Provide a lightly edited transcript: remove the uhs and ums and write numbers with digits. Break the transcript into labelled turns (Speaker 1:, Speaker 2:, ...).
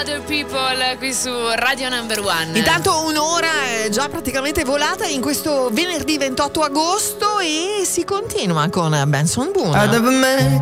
Speaker 1: Other People qui su Radio Number One.
Speaker 2: Intanto un'ora è già praticamente volata in questo venerdì 28 agosto e si continua con Benson Boone.